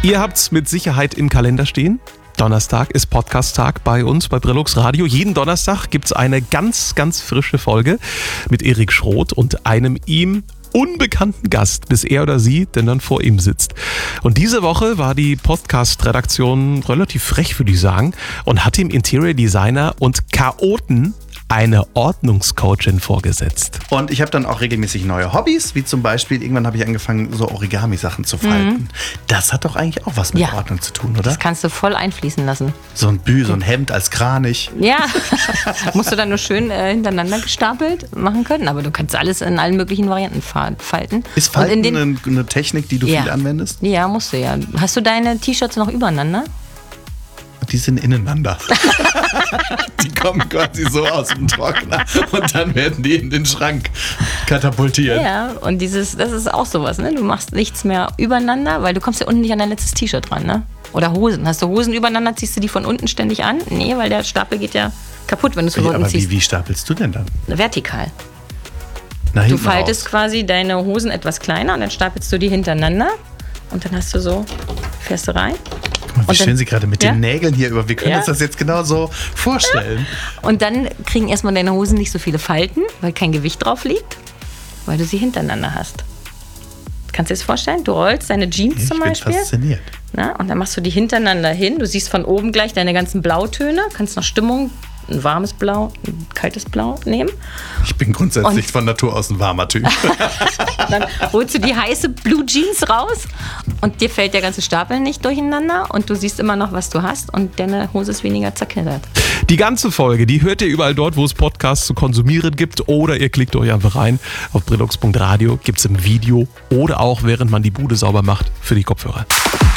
Ihr habt's mit Sicherheit im Kalender stehen. Donnerstag ist Podcast-Tag bei uns bei Brillux Radio. Jeden Donnerstag gibt's eine ganz, ganz frische Folge mit Erik Schroth und einem ihm unbekannten Gast, bis er oder sie denn dann vor ihm sitzt. Und diese Woche war die Podcast-Redaktion relativ frech, würde ich sagen, und hat dem Interior Designer und Chaoten eine Ordnungscoachin vorgesetzt. Und ich habe dann auch regelmäßig neue Hobbys, wie zum Beispiel, irgendwann habe ich angefangen, so Origami-Sachen zu falten. Das hat doch eigentlich auch was mit Ordnung zu tun, oder? Das kannst du voll einfließen lassen. So ein Hemd als Kranich. Ja, musst du dann nur schön hintereinander gestapelt machen können, aber du kannst alles in allen möglichen Varianten falten. Ist Falten eine Technik, die du viel anwendest? Ja, musst du ja. Hast du deine T-Shirts noch übereinander? Die sind ineinander. Die kommen quasi so aus dem Trockner und dann werden die in den Schrank katapultiert. Ja, und das ist auch sowas, ne? Du machst nichts mehr übereinander, weil du kommst ja unten nicht an dein letztes T-Shirt ran, ne? Oder Hosen. Hast du Hosen übereinander, ziehst du die von unten ständig an? Nee, weil der Stapel geht ja kaputt, wenn du es von unten ziehst. Aber wie stapelst du denn dann? Vertikal. Du faltest quasi deine Hosen etwas kleiner und dann stapelst du die hintereinander und dann fährst du rein. Guck mal, wie schön sie gerade mit den Nägeln hier über. Wir können uns das jetzt genau so vorstellen. Und dann kriegen erstmal deine Hosen nicht so viele Falten, weil kein Gewicht drauf liegt, weil du sie hintereinander hast. Kannst du dir das vorstellen? Du rollst deine Jeans zum Beispiel. Ich bin fasziniert. Na, und dann machst du die hintereinander hin. Du siehst von oben gleich deine ganzen Blautöne. Kannst nach Stimmung ein warmes Blau, ein kaltes Blau nehmen. Ich bin grundsätzlich von Natur aus ein warmer Typ. Dann holst du die heiße Blue Jeans raus und dir fällt der ganze Stapel nicht durcheinander und du siehst immer noch, was du hast und deine Hose ist weniger zerknittert. Die ganze Folge, die hört ihr überall dort, wo es Podcasts zu konsumieren gibt, oder ihr klickt euch einfach rein auf brillux.radio, gibt's im Video oder auch während man die Bude sauber macht für die Kopfhörer.